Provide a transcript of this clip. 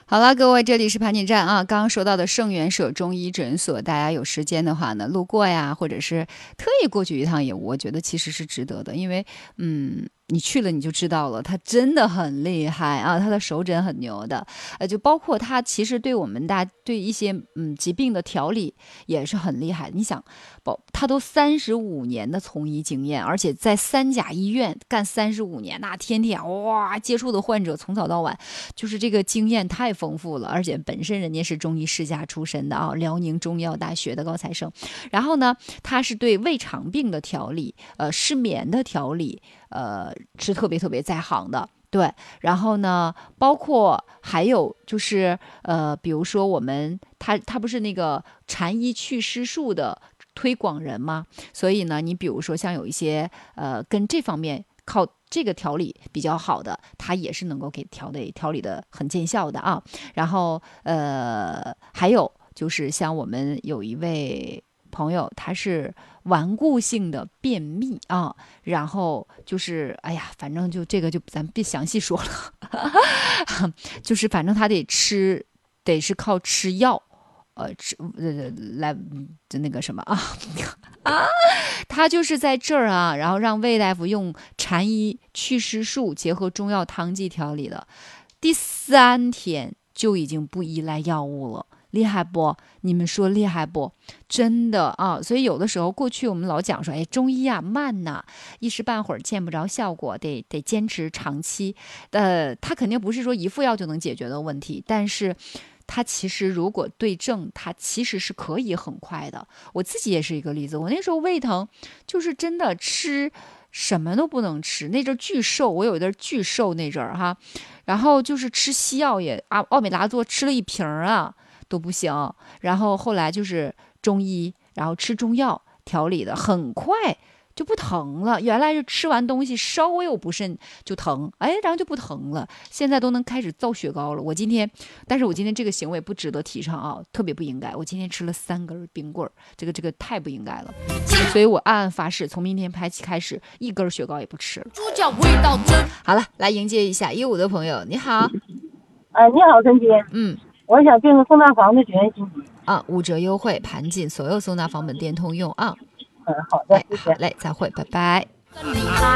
好了，各位，这里是盘锦站啊。刚刚说到的圣元社中医诊所，大家有时间的话呢，路过呀，或者是特意过去一趟，我觉得其实是值得的，因为你去了你就知道了，他真的很厉害啊，他的手诊很牛的，就包括他其实对我们对一些疾病的调理也是很厉害。你想，他都35年的从医经验，而且在3甲医院干35年，那天天哇接触的患者从早到晚，就是这个经验太丰富了，而且本身人家是中医世家出身的啊，辽宁中医药大学的高材生。然后呢，他是对胃肠病的调理，失眠的调理。是特别特别在行的，对。然后呢，包括还有就是比如说他不是那个禅医祛湿术的推广人吗？所以呢，你比如说像有一些跟这方面靠这个调理比较好的，他也是能够给调理的很见效的啊。然后还有就是像我们有一位朋友，他是顽固性的便秘啊，然后就是哎呀，反正就这个就咱别详细说了，就是反正他得是靠吃药，来就那个什么啊他就是在这儿啊，然后让魏大夫用禅医祛湿术结合中药汤剂调理的，第3天就已经不依赖药物了。厉害不？你们说厉害不？真的啊！所以有的时候过去我们老讲说，哎，中医啊慢呐，一时半会儿见不着效果，得坚持长期。它肯定不是说一副药就能解决的问题，但是它其实如果对症，它其实是可以很快的。我自己也是一个例子，我那时候胃疼，就是真的吃什么都不能吃，那阵巨瘦，我有一阵巨瘦那阵哈，然后就是吃西药也奥美拉唑吃了1瓶啊。都不行，然后后来就是中医，然后吃中药调理的，很快就不疼了。原来是吃完东西稍微有不慎就疼，哎，然后就不疼了。现在都能开始造雪糕了。但是我今天这个行为不值得提倡啊，特别不应该。我今天吃了3根冰棍儿，这个太不应该了。所以我暗暗发誓，从明天开始1根雪糕也不吃了。猪脚味道真好了，来迎接一下15的朋友，你好。 你好，陈姐。我想订个收纳房的全信息啊，5折优惠，盘锦所有收纳房本店通用啊。 好的， 好嘞，再会，拜拜。